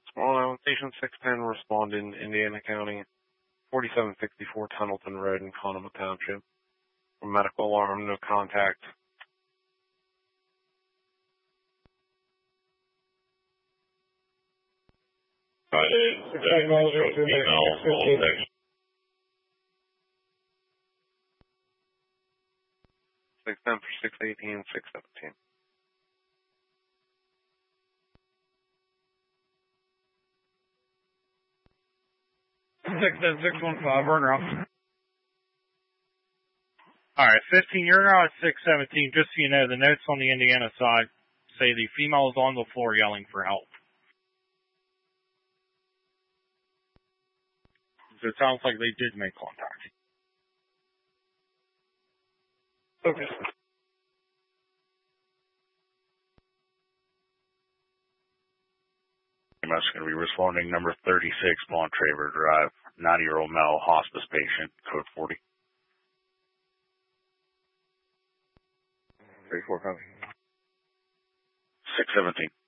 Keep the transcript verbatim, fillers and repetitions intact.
Small Island Station six ten, respond in Indiana County, forty-seven sixty-four Tunnelton Road in Conemaugh Township. Medical alarm, no contact. six ten for six eighteen, six seventeen. six ten, six one five, burner off. Alright, fifteen, you're now at six seventeen. Just so you know, the notes on the Indiana side say the female is on the floor yelling for help. So it sounds like they did make contact. Okay. I'm just going to be responding number thirty-six, Montraver Drive, ninety-year-old male, hospice patient, code forty. thirty-four copy. six seventeen.